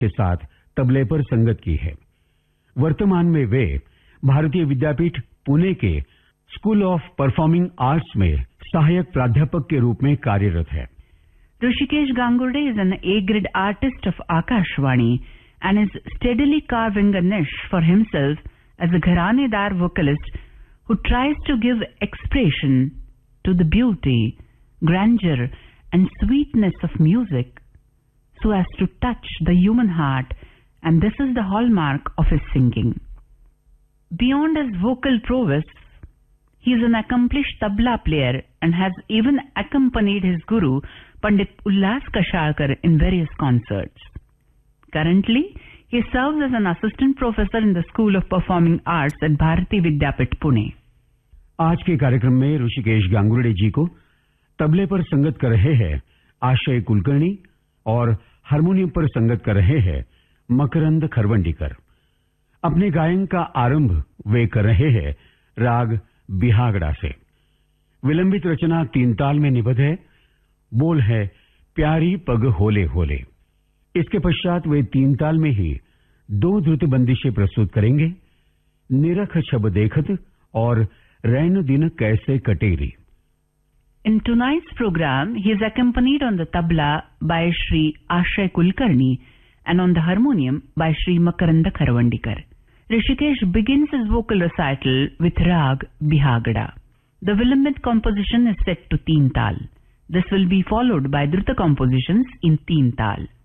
के साथ तबले पर संगत की है। वर्तमान में वे भारतीय विद्यापीठ पुणे के स्कूल ऑफ परफॉर्मिंग आर्ट्स में सहायक प्राध्यापक के रूप में कार्यरत है। Hrishikesh Gangurde is an A-grade artist of Akashvani and is steadily carving a niche for himself as a gharanedar vocalist who tries to give expression to the beauty, grandeur and sweetness of music so as to touch the human heart, and this is the hallmark of his singing. Beyond his vocal prowess, he is an accomplished tabla player and has even accompanied his guru Pandit Ullas Kashalkar in various concerts. Currently, he serves as an assistant professor in the School of Performing Arts at Bharati Vidyapit, Pune. आज के कार्यक्रम में ऋषिकेश गांगुर्डे जी को तबले पर संगत कर रहे हैं आशय कुलकर्णी और हारमोनियम पर संगत कर रहे हैं मकरंद खरवंडीकर। अपने गायन का आरंभ वे कर रहे हैं राग बिहागड़ा से। विलंबित रचना 3 ताल में निबद्ध है। बोल है प्यारी पग होले होले। इसके पश्चात वे 3 ताल में ही 2 द्रुत बंदिशें प्रस्तुत करेंगे, निरख छब देखत और रैन दिन कैसे कटेरी। In tonight's program, he is accompanied on the tabla by Shri Ashay Kulkarni and on the harmonium by Shri Makaranda Kharwandikar. Rishikesh begins his vocal recital with Rag Bihagada. The Vilambit composition is set to 3 tal. This will be followed by Druta compositions in 3 tal.